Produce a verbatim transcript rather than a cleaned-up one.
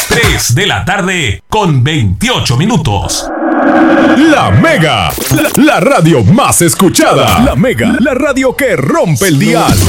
tres de la tarde con veintiocho minutos. La Mega, la, la radio más escuchada. La Mega, la radio que rompe el dial.